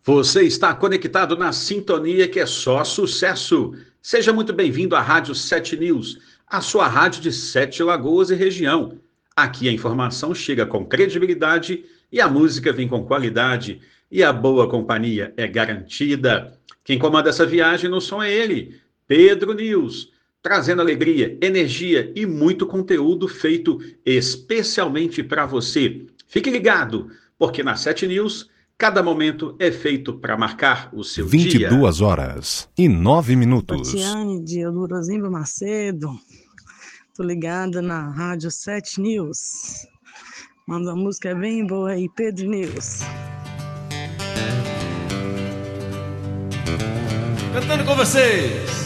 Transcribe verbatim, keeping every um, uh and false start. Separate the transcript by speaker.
Speaker 1: Você está conectado na sintonia que é só sucesso. Seja muito bem-vindo à Rádio Sete News, a sua rádio de Sete Lagoas e região. Aqui a informação chega com credibilidade e a música vem com qualidade e a boa companhia é garantida. Quem comanda essa viagem no som é ele, Pedro News, trazendo alegria, energia e muito conteúdo feito especialmente para você. Fique ligado, porque na Sete News cada momento é feito para marcar o seu
Speaker 2: vinte e
Speaker 1: dia.
Speaker 2: duas horas e nove minutos.
Speaker 3: Tatiane de Elurazinho Macedo. Tô ligada na Rádio Sete News. Manda uma música bem boa aí, Pedro News.
Speaker 4: Cantando com vocês.